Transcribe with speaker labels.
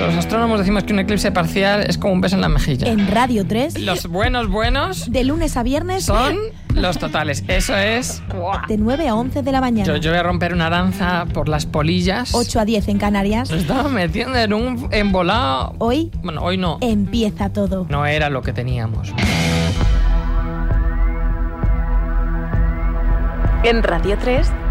Speaker 1: Los astrónomos decimos que un eclipse parcial es como un beso en la mejilla.
Speaker 2: En Radio 3.
Speaker 1: Los buenos.
Speaker 2: De lunes a viernes.
Speaker 1: Son los totales. Eso es.
Speaker 2: De 9 a 11 de la mañana.
Speaker 1: Yo voy a romper una danza por las polillas.
Speaker 2: 8 a 10 en Canarias.
Speaker 1: Se estaba metiendo en un embolado.
Speaker 2: Hoy.
Speaker 1: Bueno, hoy no.
Speaker 2: Empieza todo.
Speaker 1: No era lo que teníamos.
Speaker 3: En Radio 3.